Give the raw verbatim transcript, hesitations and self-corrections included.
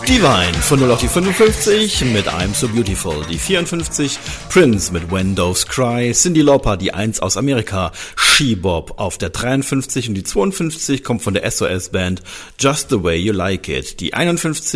Divine von null auf die fünfundfünfzig mit I'm So Beautiful, die vierundfünfzig, Prince mit When Doves Cry, Cyndi Lauper, die eins aus Amerika, She-Bop auf der dreiundfünfzig und die zweiundfünfzig kommt von der S O S-Band Just The Way You Like It, die einundfünfzig